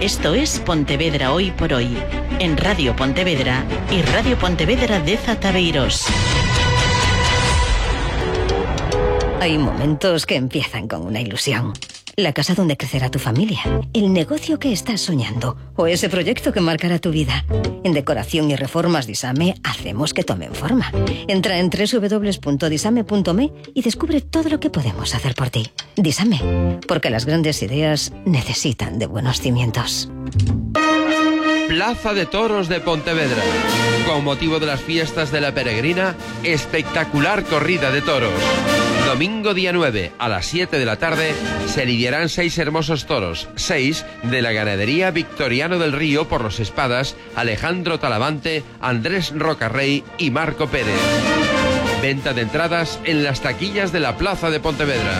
Esto es Pontevedra Hoy por Hoy, en Radio Pontevedra y Radio Pontevedra de Zataveiros. Hay momentos que empiezan con una ilusión. La casa donde crecerá tu familia, el negocio que estás soñando o ese proyecto que marcará tu vida. En Decoración y Reformas Disame hacemos que tomen forma. Entra en www.disame.me y descubre todo lo que podemos hacer por ti. Disame, porque las grandes ideas necesitan de buenos cimientos. Plaza de Toros de Pontevedra. Con motivo de las fiestas de la Peregrina, espectacular corrida de toros. Domingo día 9, a las 7 de la tarde, se lidiarán 6 hermosos toros, 6 de la ganadería Victoriano del Río por los Espadas, Alejandro Talavante, Andrés Rocarrey y Marco Pérez. Venta de entradas en las taquillas de la Plaza de Pontevedra.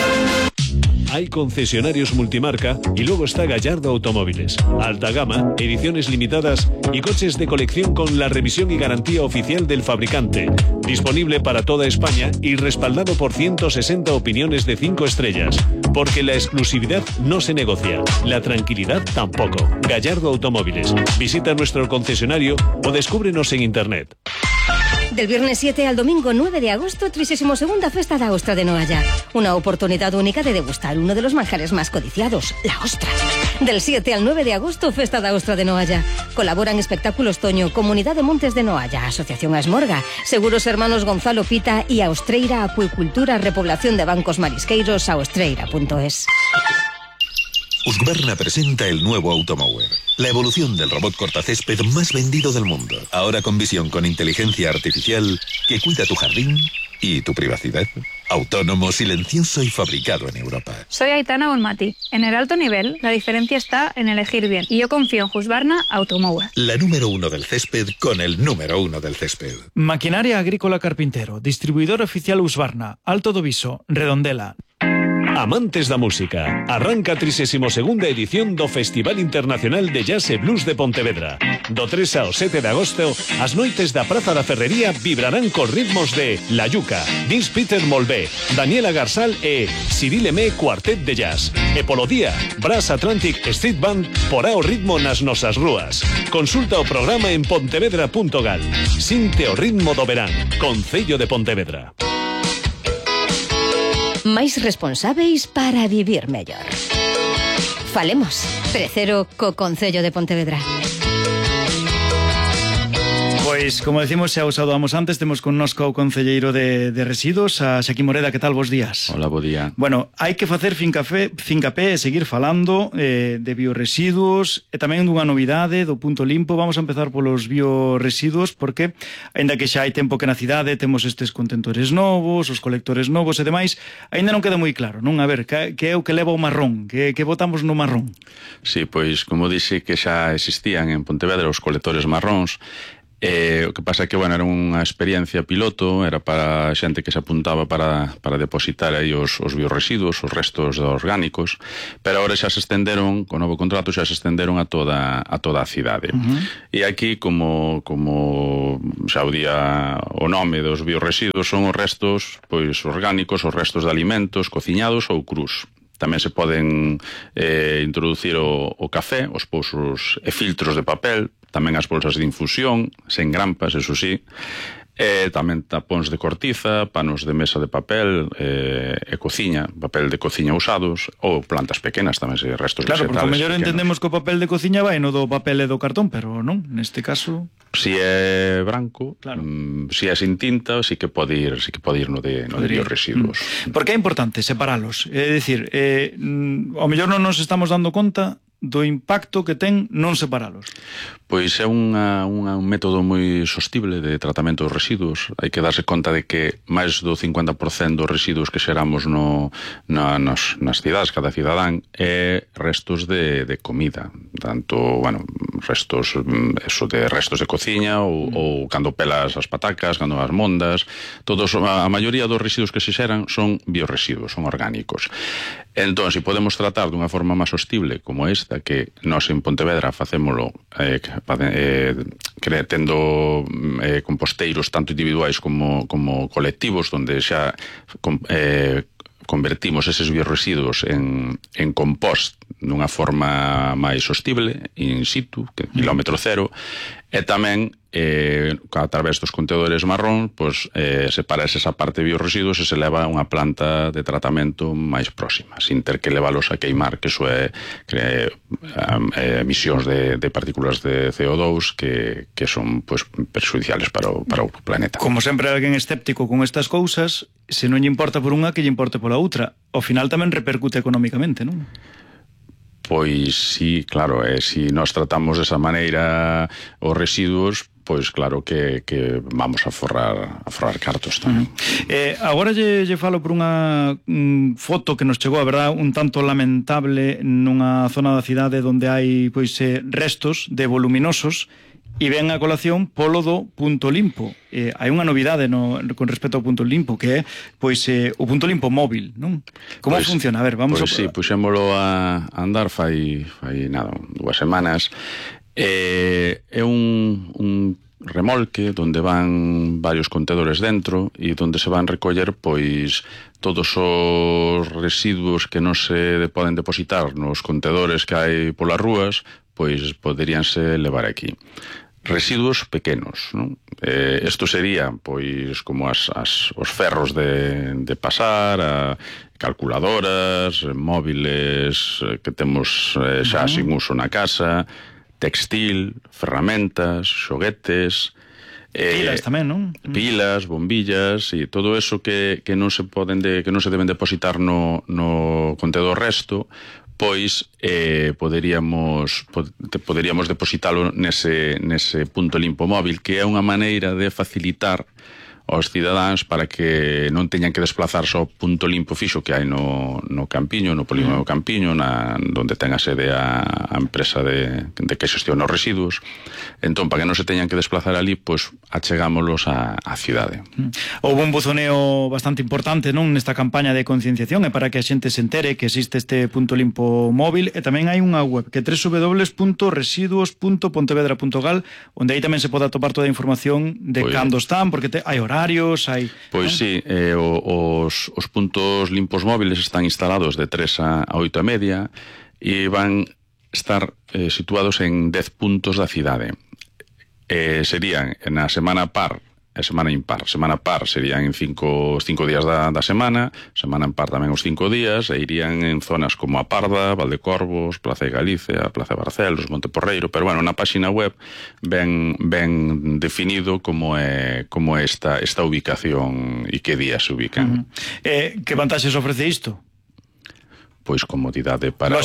Hay concesionarios multimarca y luego está Gallardo Automóviles. Alta gama, ediciones limitadas y coches de colección con la revisión y garantía oficial del fabricante. Disponible para toda España y respaldado por 160 opiniones de 5 estrellas. Porque la exclusividad no se negocia, la tranquilidad tampoco. Gallardo Automóviles. Visita nuestro concesionario o descúbrenos en internet. Del viernes 7 al domingo 9 de agosto, 32ª Festa da Ostra de Noalla. Una oportunidad única de degustar uno de los manjares más codiciados, la ostra. Del 7 al 9 de agosto, Festa da Ostra de Noalla. Colaboran Espectáculos Toño, Comunidad de Montes de Noalla, Asociación Asmorga, Seguros Hermanos Gonzalo Pita y Austreira Acuicultura, Repoblación de Bancos Marisqueiros, austreira.es. Husqvarna presenta el nuevo Automower, la evolución del robot cortacésped más vendido del mundo. Ahora con visión con inteligencia artificial que cuida tu jardín y tu privacidad. Autónomo, silencioso y fabricado en Europa. Soy Aitana Bonmati. En el alto nivel, la diferencia está en elegir bien. Y yo confío en Husqvarna Automower. La número 1 del césped con el número 1 del césped. Maquinaria Agrícola Carpintero. Distribuidor oficial Husqvarna. Alto do Viso. Redondela. Amantes da música, arranca a 32ª edición do Festival Internacional de Jazz e Blues de Pontevedra. Do 3 ao 7 de agosto, as noites da Praza da Ferrería vibrarán cos ritmos de La Yuca, Vince Peter Molvé, Daniela Garsal e Cyril Aimé Cuartet de Jazz. E polo día, Brass Atlantic Street Band porá o ritmo nas nosas rúas. Consulta o programa en pontevedra.gal. Sinte o ritmo do verán. Concello de Pontevedra. Máis responsáveis para vivir mellor. Falemos. Tercero co Concello de Pontevedra. Pois, como decimos, xa os saudamos antes, temos connosco o concelleiro de Residuos, a Xaquín Moreda. Que tal, bos días? Hola, bo día. Bueno, hai que facer fincapé e seguir falando de bioresiduos e tamén dunha novidade do Punto Limpo. Vamos a empezar polos bioresiduos porque, aínda que xa hai tempo que na cidade temos estes contentores novos, os colectores novos e demais, aínda non queda moi claro, non? A ver, que é o que leva o marrón? Que botamos no marrón? Sí, pois, como dixe que xa existían en Pontevedra os colectores marróns. O que pasa é que, bueno, era unha experiencia piloto, era para xente que se apuntaba para depositar aí os bioresiduos, os restos orgánicos, pero agora xa se estenderon, con novo contrato xa se estenderon a toda a cidade. E aquí, como xa o día o nome dos bioresiduos, son os restos pois orgánicos, os restos de alimentos cociñados ou crus. Tamén se poden introducir o café, os pousos e filtros de papel, tamén as bolsas de infusión, sen grampas, eso sí, tamén tapóns de cortiza, panos de mesa de papel e cociña, papel de cociña usados, ou plantas pequenas tamén, restos vegetales. Claro, porque o mellor entendemos que o papel de cociña vai no do papel e do cartón, pero non, neste caso... Si é branco, claro. Si é sin tinta, si que pode ir no de bioresiduos. Porque é importante separalos, é dicir, ao mellor non nos estamos dando conta do impacto que ten non separalos. Pois é un método moi sostible de tratamento dos residuos. Hai que darse conta de que máis do 50% dos residuos que xeramos nas cidades, cada cidadán, é restos de comida. Tanto, bueno, restos de cociña ou cando pelas as patacas, cando as mondas, a maioría dos residuos que se xeran son bioresiduos, son orgánicos. Entón, se podemos tratar dunha forma máis sostible como esta, que nós en Pontevedra facémolo tendo composteiros tanto individuais como colectivos, onde xa convertimos eses biorresiduos en compost dunha forma máis sostible, in situ, que kilómetro cero, e tamén a través dos contenedores marrón, pois separase esa parte de biorresiduos e se leva a unha planta de tratamento máis próxima, sin ter que leválos a queimar, que iso é emisións de partículas de CO2 que son pois perxudiciales para o planeta. Como sempre, alguén escéptico con estas cousas, se non lle importa por unha, que lle importe pola outra. Ao final tamén repercute económicamente, non? Pois sí, claro, se nós tratamos desa maneira os residuos, pois claro que vamos a forrar cartos tamén. Agora lle falo por unha foto que nos chegou, a verdad, un tanto lamentable nunha zona da cidade onde hai pois restos de voluminosos e ven a colación polo do punto limpo. Hai unha novidade con respecto ao punto limpo, que é pois o punto limpo móvil, non? Como funciona? A ver, vamos a... Sí, puxémolo a andar fai nada, 2 semanas. É un remolque onde van varios contedores dentro e onde se van recoller pois todos os residuos que non se poden depositar nos contedores que hai polas rúas, pois poderíanse levar aquí. Residuos pequenos, non? Isto sería pois como os ferros de pasar, calculadoras, móviles que temos xa sin uso na casa, textil, ferramentas, xoguetes, pilas tamén, non? Pilas, bombillas e todo eso que non se deben depositar no contenedor resto, pois poderíamos depositalo nese punto limpo móvil, que é unha maneira de facilitar aos cidadáns para que non teñan que desplazarse ao punto limpo fixo que hai no Campiño, no polígono do Campiño, onde ten a sede a empresa de que xestiona os residuos. Entón, para que non se teñan que desplazar ali, pois achegámolos á cidade. Houve un buzoneo bastante importante, non, nesta campaña de concienciación, e para que a xente se entere que existe este punto limpo móvil, e tamén hai unha web que é www.residuos.pontevedra.gal, onde aí tamén se pode atopar toda a información de cando están, porque hai horarios, hai... Pois sí, os puntos limpos móviles están instalados de 3 a 8:30 e van estar situados en 10 puntos da cidade. Serían na semana par e semana impar. Semana par serían en 5 días da semana, semana impar tamén os 5 días, e irían en zonas como a Parda, Valdecorvos, Plaza de Galicia, Plaza de Barcelos, Monteporreiro, pero bueno, na páxina web ben definido como é esta ubicación e que días se ubican. Que vantaxes ofrece isto? Pois comodidade para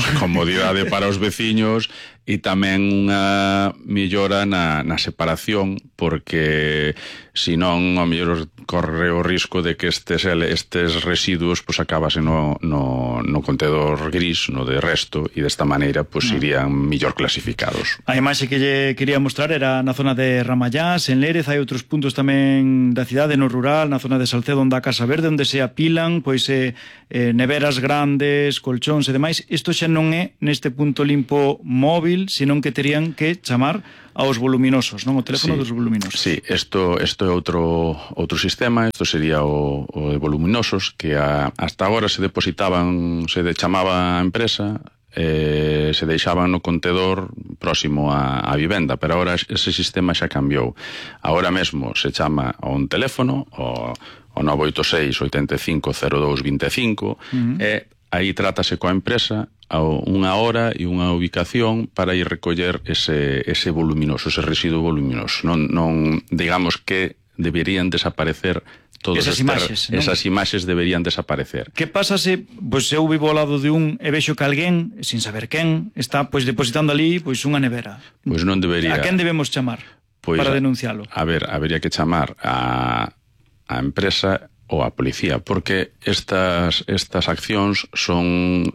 os veciños e tamén unha mellora na separación, porque senón ao mellor corre o risco de que estes residuos pois acabasen no contenedor gris, no de resto, e desta maneira pois irían mellor clasificados. A imaxe que lle quería mostrar era na zona de Ramallás, en Lérez. Hai outros puntos tamén da cidade, no rural, na zona de Salcedo, onde a Casa Verde, onde se apilan pois neveras grandes, colchóns e demais. Isto xa non é neste punto limpo móvil, senón que terían que chamar aos voluminosos, non? O teléfono dos voluminosos. Sí, isto é outro sistema. Isto sería o de voluminosos, que hasta agora se chamaba a empresa, se deixaban no contedor próximo á vivenda, pero agora ese sistema xa cambiou. Agora mesmo se chama a un teléfono, o 986 85 02 25, e aí trátase coa empresa a unha hora e unha ubicación para ir recoller ese voluminoso, ese residuo voluminoso. Non digamos que deberían desaparecer todas esas imaxes deberían desaparecer. Que pasa se eu vivo ao lado de un e vexo que alguén, sin saber quen, está depositando ali unha nevera? Pois non debería. A quen debemos chamar para denuncialo? A ver, habería que chamar a empresa ou a policía, porque estas accións son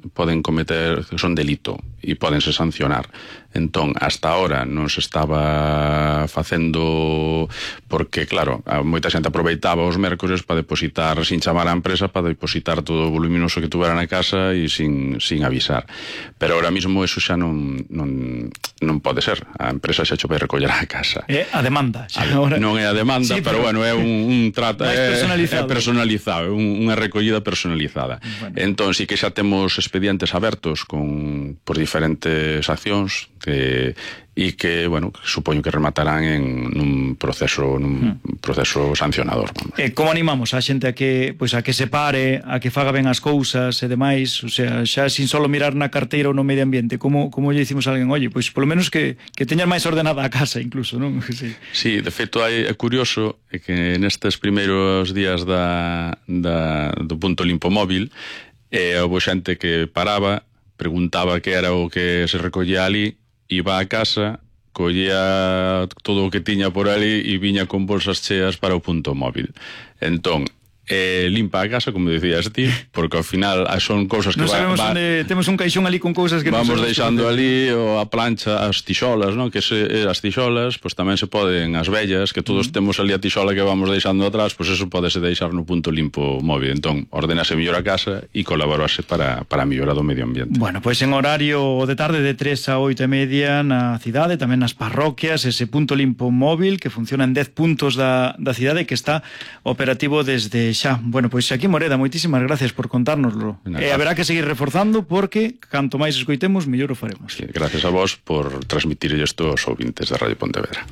delito e pódense sancionar. Entón, hasta ahora non se estaba facendo, porque claro, moita xente aproveitaba os mércores para depositar, sin chamar á empresa, para depositar todo o voluminoso que tuvera na casa e sin avisar. Pero ahora mismo eso xa non non pode ser, a empresa xa cho vai recoller a casa. É a demanda. Non é a demanda, sí, pero bueno, é un trato personalizado, unha recollida personalizada. Bueno. Entón, sí que xa temos expedientes abertos por diferentes accións e que, bueno, supoño que rematarán en un proceso sancionador. Como animamos a xente a que se pare, a que faga ben as cousas e demais, o sea, xa sin solo mirar na carteira ou no medio ambiente, como lle dicimos a alguén, oye, pois polo menos que teñas máis ordenada a casa incluso, non? Sí, de feito é curioso que nestes primeiros días do punto limpo móvil houve xente que paraba, preguntaba que era o que se recollía ali, iba a casa, collía todo o que tiña por ali e viña con bolsas cheas para o punto móvil. Entón, limpa a casa, como decías ti, porque ao final son cousas que non sabemos onde temos un caixón ali con cousas que vamos deixando ali, ou a plancha, as tixolas, non? Que as tixolas, pois tamén se poden, as vellas, que todos temos ali a tixola que vamos deixando atrás, pois eso podese deixar no punto limpo móvil. Entón, ordenase mellor a casa e colaborase para a mellora do medio ambiente. Bueno, pois en horario de tarde de 3 a 8:30 na cidade, tamén nas parroquias, ese punto limpo móvil que funciona en 10 puntos da cidade, que está operativo desde xa. Bueno, pois aquí Moreda, moitísimas gracias por contárnoslo. Haberá que seguir reforzando porque canto máis escoitemos, mellor o faremos. Sí, gracias a vos por transmitir isto aos ouvintes da Radio Pontevedra.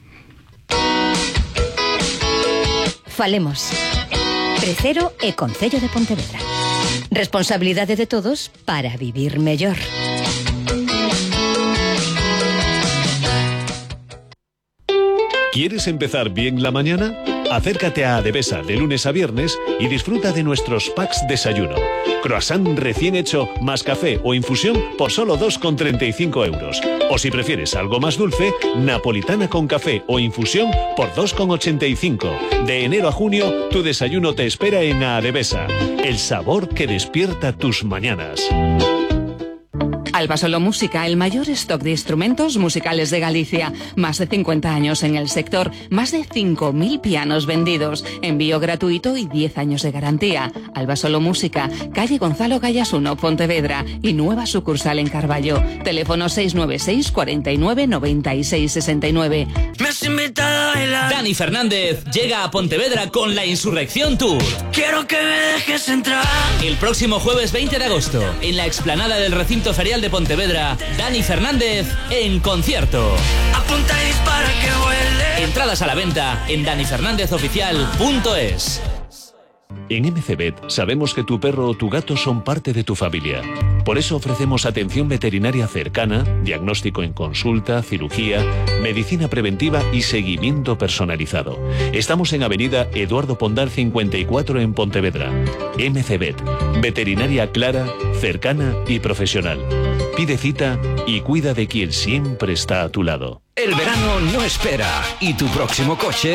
Falemos. Precero e Concello de Pontevedra. Responsabilidade de todos para vivir mellor. ¿Quieres empezar bien la mañana? Acércate a Adevesa de lunes a viernes y disfruta de nuestros packs desayuno. Croissant recién hecho, más café o infusión por solo 2,35 euros. O si prefieres algo más dulce, napolitana con café o infusión por 2,85. De enero a junio, tu desayuno te espera en Adevesa. El sabor que despierta tus mañanas. Alba Solo Música, el mayor stock de instrumentos musicales de Galicia. Más de 50 años en el sector, más de 5.000 pianos vendidos, envío gratuito y 10 años de garantía. Alba Solo Música, calle Gonzalo Gallas 1, Pontevedra, y nueva sucursal en Carballo. Teléfono 696 49 96 69. Me has invitado a bailar. Dani Fernández llega a Pontevedra con la Insurrección Tour. Quiero que me dejes entrar. El próximo jueves 20 de agosto, en la explanada del recinto ferial de Pontevedra, Dani Fernández en concierto. Apunta y dispara que vuele. Entradas a la venta en danifernandezoficial.es. En MCVet sabemos que tu perro o tu gato son parte de tu familia. Por eso ofrecemos atención veterinaria cercana, diagnóstico en consulta, cirugía, medicina preventiva y seguimiento personalizado. Estamos en Avenida Eduardo Pondal 54 en Pontevedra. MCVet, veterinaria clara, cercana y profesional. Pide cita y cuida de quien siempre está a tu lado. El verano no espera y tu próximo coche